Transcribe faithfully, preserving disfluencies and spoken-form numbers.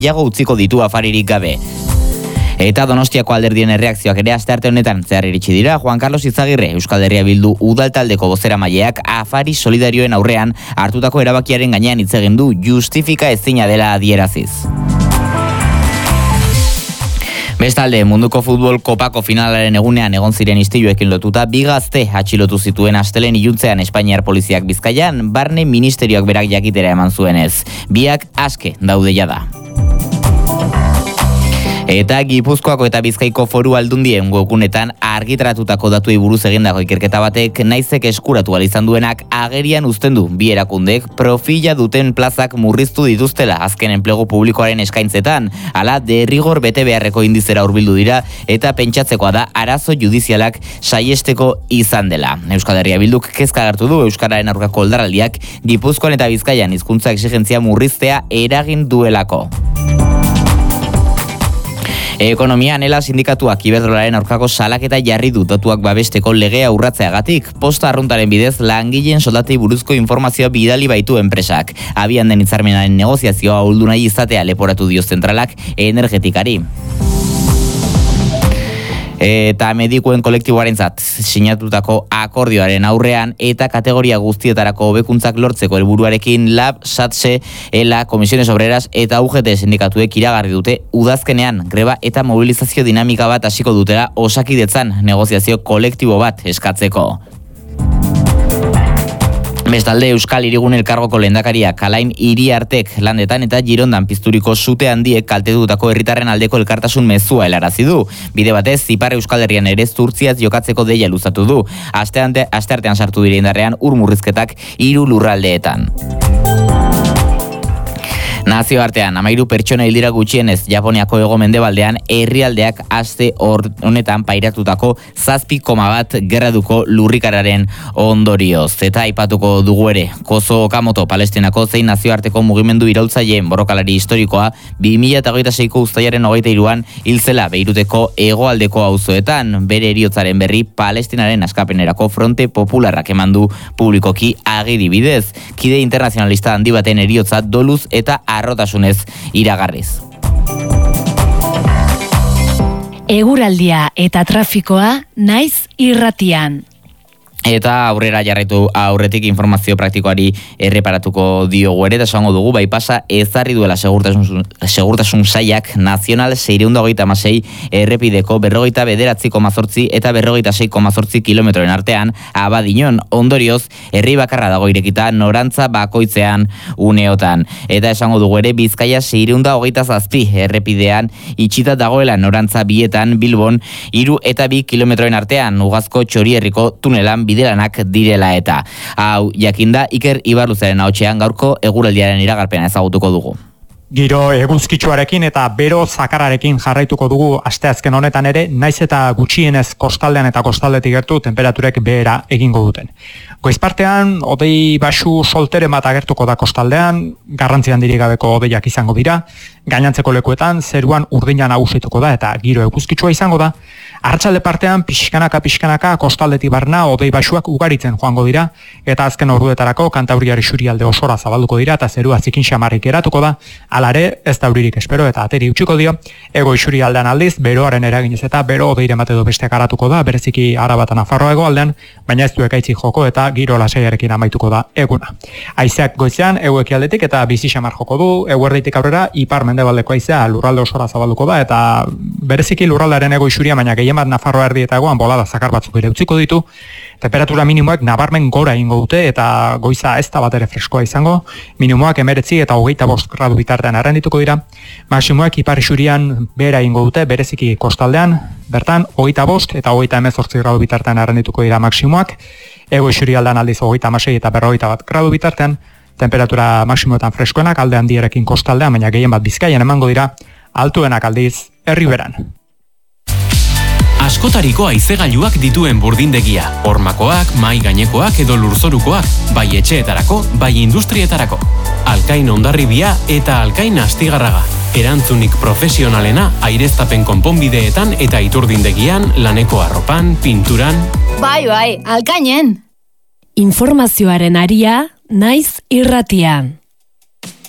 jago utziko ditu afaririk gabe. Eta Donostiako alderdien erreakzioak ere astearte honetan zehar iritsi dira. Juan Carlos Izagirre, Euskal Herria Bildu udaltaldeko bozeramaileak afari solidarioen aurrean hartutako erabakiaren gainean hitz egin du, justifika ezina dela adieraziz. Bestalde, munduko futbol kopako finalaren egunean egon ziren istiluekin lotuta, bi gazte atxilotu zituen astelehen iluntzean Espainiar poliziak Bizkaian, barne ministerioak berak jakitera eman zuenez. Biak aske daude jada. Eta Gipuzkoako eta Bizkaiko Foru Aldundien webgunetan argitaratutako datuei buruz egindako ikerketa batek naizek eskuratu ahal izan duenak agerian uzten du bi erakundek profila duten plazak murriztu dituztela azken enplegu publikoaren eskaintzetan, hala derrigor bete beharreko indizera hurbildu dira eta pentsatzekoa da arazo judizialak saiesteko izan dela. Euskal Herria Bilduk kezka agertu du euskararen aurkako oldarraldiak Gipuzkoan eta Bizkaian hizkuntza exigentzia murriztea eragin duelako. Ekonomian ela sindikatuak Iberdrolaren aurkako salaketa jarri du datuak babesteko legea urratzeagatik. Posta arruntaren bidez langileen soldatei buruzko informazioa bidali baitu enpresak. Abian den hitzarmenaren negoziazioa ahuldu nahi izatea leporatu dio zentralak energetikari. Eta medikuen kolektiboarentzat sinatutako akordioaren aurrean eta kategoria guztietarako hobekuntzak lortzeko helburuarekin Lab, Satse, Ela, Comisiones Obreras eta U G T sindikatuek iragarri dute udazkenean greba eta mobilizazio dinamika bat hasiko dutela Osakidetzan negoziazio kolektibo bat eskatzeko. Bestalde, Euskal Hirigune Elkargoko lehendakariak Alain Iriartek landetan eta Girondan pizturiko sute handiek kaltetutako herritarren aldeko elkartasun mezua helarazi du. Bide batez, Ipar Euskal Herrian ere zurtziaz jokatzeko deia luzatu du. Asteartean sartu dire indarrean ur murrizketak hiru lurraldeetan. Nazioartean, amairu pertsona hildira gutxienez Japoniako hego-mendebaldean herrialdeak aste honetan pairatutako zazpi koma bat graduko lurrikararen ondorioz. Eta aipatuko dugu ere, Kozo Okamoto Palestinako zein nazioarteko mugimendu iraultzaileen borrokalari historikoa bi mila hogeita seiko uztailaren hogeita hiruan hil zela Beiruteko hegoaldeko auzoetan, bere heriotzaren berri Palestinaren askapenerako Fronte Popularrak eman du publikoki agiri bidez. Kide internazionalista handi baten heriotza doluz eta arrotasunez iragarriz. Eguraldia eta trafikoa naiz irratian. Eta aurrera jarraitu aurretik informazio praktikoari erreparatuko diogu ere, eta esango dugu, bai pasa ezarri duela segurtasun, segurtasun saiak nazional seiehun eta hogeita hamasei errepideko berrogeita bederatzi koma zortzi eta berrogeita sei koma zortzi kilometroen artean Abadiñon, ondorioz herri bakarra dago irekita norantza bakoitzean uneotan. Eta esango dugu ere, Bizkaia seiehun eta hogeita zazpi errepidean itxita dagoela norantza bietan Bilbon hiru eta bi kilometroen artean Ugazko Txorierriko tunelan bidelanak direla eta. Hau, jakinda, Iker Ibarluzaren ahotsean gaurko eguraldiaren iragarpena ezagutuko dugu. Giro eguzkitsuarekin eta bero zakararekin jarraituko dugu asteazken honetan ere, naiz eta gutxienez kostaldean eta kostaldetik gertu temperaturek behera egingo duten. Goizpartean, hodei baxu solteren bat agertuko da kostaldean, garrantzi handirik gabeko hodeiak izango dira, gainantzeko lekuetan zeruan urdina nagusituko da eta giro eguzkitsua izango da. Arratsalde partean pixkanaka pixkanaka kostaldetik barna hodei baxuak ugaritzen joango dira eta azken orduetarako Kantabriar isurialde osora zabalduko dira eta zerua zikin xamarrik geratuko da. Hala ere, ez da euririk espero eta ateri utziko dio. Ego isurialdean aldiz beroaren eraginez eta bero hodeiren bat edo besteak garatuko da, bereziki Araba eta Nafarroa hegoaldean, baina ez du ekaitzik joko eta giro lasaiarekin amaituko da eguna. Haizeak goizean ego ekialdetik eta bizi xamar joko du, eguerditik aurrera ipar mendebaldeko haizea lurralde osora zabalduko da eta bereziki lurraldearen ego isuria, baina gehien bat Nafarroa erdi eta egoan bolada zakar batzuk ere utziko ditu. Temperatura minimoak nabarmen gora ingo dute eta goiza ez da bat ere freskoa izango. Minimoak emeretzi eta hogeita bost gradu bitartean arrendituko dira. Maximoak ipar isurian behera ingo dute, bereziki kostaldean, bertan hogeita bost eta hogeita hemezortzi gradu bitartean arrendituko dira maximoak. Ego isurialdean aldiz hogeita hamasei eta berrogeita bat gradu bitartean. Temperatura maximoetan freskoenak alde handierekin kostaldean, baina gehien bat Bizkaian emango dira, altuenak aldiz Erriberan. Askotariko haizegailuak dituen burdindegia, hormakoak, mai gainekoak edo lurzorukoak, bai etxeetarako, bai industrietarako. Alkain Hondarribia eta Alkain Astigarraga. Erantzunik profesionalena aireztapen konponbideetan eta iturdindegian, laneko arropan, pinturan. Bai, bai, Alkainen. Informazioaren aria naiz irratian.